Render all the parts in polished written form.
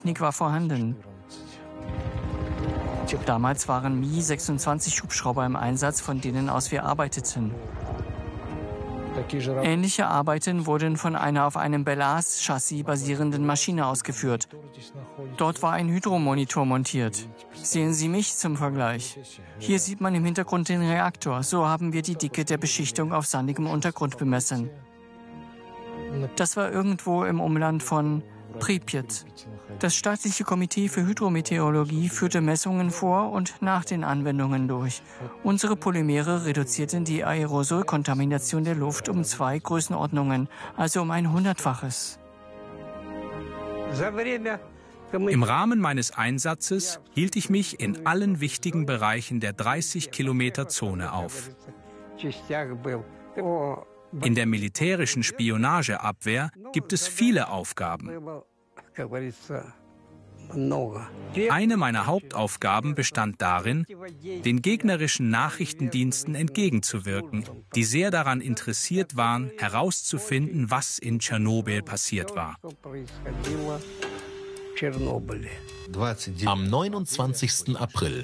Technik war vorhanden. Damals waren Mi-26 Hubschrauber im Einsatz, von denen aus wir arbeiteten. Ähnliche Arbeiten wurden von einer auf einem Belas-Chassis basierenden Maschine ausgeführt. Dort war ein Hydromonitor montiert. Sehen Sie mich zum Vergleich. Hier sieht man im Hintergrund den Reaktor. So haben wir die Dicke der Beschichtung auf sandigem Untergrund bemessen. Das war irgendwo im Umland von Pripyat. Das staatliche Komitee für Hydrometeorologie führte Messungen vor und nach den Anwendungen durch. Unsere Polymere reduzierten die Aerosolkontamination der Luft um 2 Größenordnungen, also um ein 100-faches. Im Rahmen meines Einsatzes hielt ich mich in allen wichtigen Bereichen der 30-Kilometer-Zone auf. In der militärischen Spionageabwehr gibt es viele Aufgaben. Eine meiner Hauptaufgaben bestand darin, den gegnerischen Nachrichtendiensten entgegenzuwirken, die sehr daran interessiert waren, herauszufinden, was in Tschernobyl passiert war. Am 29. April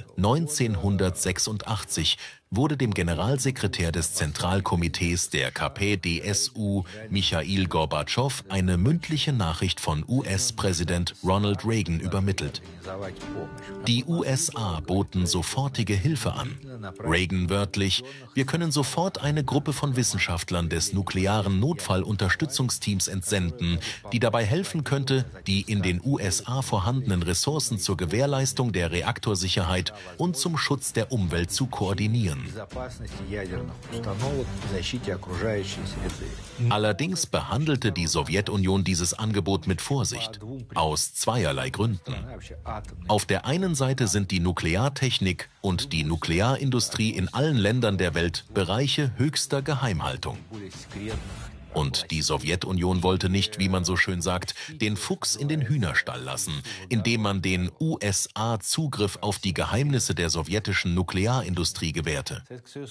1986 wurde dem Generalsekretär des Zentralkomitees der KP-DSU, Michail Gorbatschow, eine mündliche Nachricht von US-Präsident Ronald Reagan übermittelt. Die USA boten sofortige Hilfe an. Reagan wörtlich: Wir können sofort eine Gruppe von Wissenschaftlern des nuklearen Notfallunterstützungsteams entsenden, die dabei helfen könnte, die in den USA vorhandenen Ressourcen zur Gewährleistung der Reaktorsicherheit und zum Schutz der Umwelt zu koordinieren. Allerdings behandelte die Sowjetunion dieses Angebot mit Vorsicht, aus zweierlei Gründen. Auf der einen Seite sind die Nukleartechnik und die Nuklearindustrie in allen Ländern der Welt Bereiche höchster Geheimhaltung. Und die Sowjetunion wollte nicht, wie man so schön sagt, den Fuchs in den Hühnerstall lassen, indem man den USA Zugriff auf die Geheimnisse der sowjetischen Nuklearindustrie gewährte.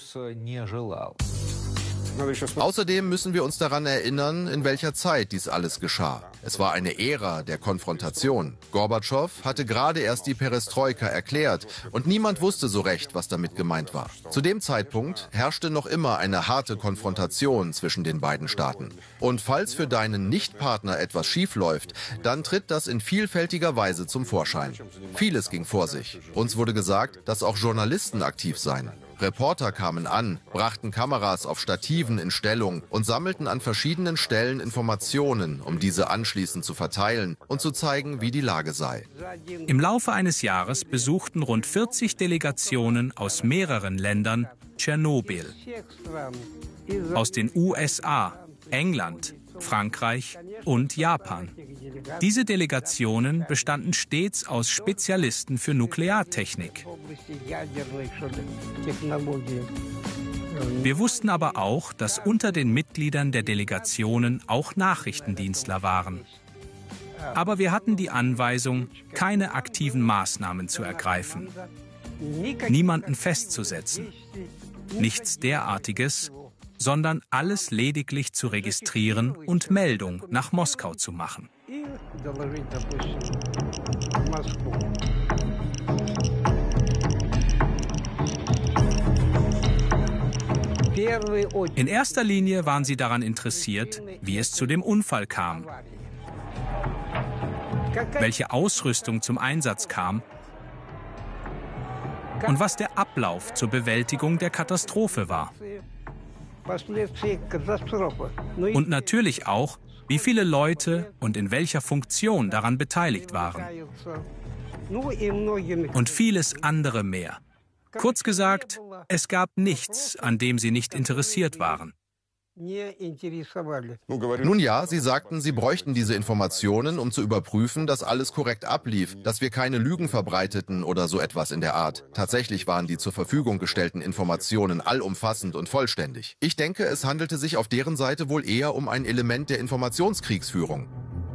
Außerdem müssen wir uns daran erinnern, in welcher Zeit dies alles geschah. Es war eine Ära der Konfrontation. Gorbatschow hatte gerade erst die Perestroika erklärt und niemand wusste so recht, was damit gemeint war. Zu dem Zeitpunkt herrschte noch immer eine harte Konfrontation zwischen den beiden Staaten. Und falls für deinen Nichtpartner etwas schief läuft, dann tritt das in vielfältiger Weise zum Vorschein. Vieles ging vor sich. Uns wurde gesagt, dass auch Journalisten aktiv seien. Reporter kamen an, brachten Kameras auf Stativen in Stellung und sammelten an verschiedenen Stellen Informationen, um diese anschließend zu verteilen und zu zeigen, wie die Lage sei. Im Laufe eines Jahres besuchten rund 40 Delegationen aus mehreren Ländern Tschernobyl. Aus den USA, England, Frankreich und Japan. Diese Delegationen bestanden stets aus Spezialisten für Nukleartechnik. Wir wussten aber auch, dass unter den Mitgliedern der Delegationen auch Nachrichtendienstler waren. Aber wir hatten die Anweisung, keine aktiven Maßnahmen zu ergreifen, niemanden festzusetzen, nichts derartiges, sondern alles lediglich zu registrieren und Meldung nach Moskau zu machen. In erster Linie waren sie daran interessiert, wie es zu dem Unfall kam, welche Ausrüstung zum Einsatz kam und was der Ablauf zur Bewältigung der Katastrophe war. Und natürlich auch, wie viele Leute und in welcher Funktion daran beteiligt waren. Und vieles andere mehr. Kurz gesagt, es gab nichts, an dem sie nicht interessiert waren. Nun ja, Sie sagten, Sie bräuchten diese Informationen, um zu überprüfen, dass alles korrekt ablief, dass wir keine Lügen verbreiteten oder so etwas in der Art. Tatsächlich waren die zur Verfügung gestellten Informationen allumfassend und vollständig. Ich denke, es handelte sich auf deren Seite wohl eher um ein Element der Informationskriegsführung.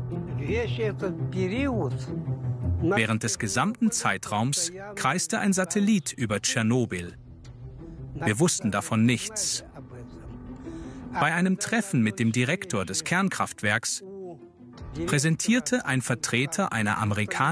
Während des gesamten Zeitraums kreiste ein Satellit über Tschernobyl. Wir wussten davon nichts. Bei einem Treffen mit dem Direktor des Kernkraftwerks präsentierte ein Vertreter einer amerikanischen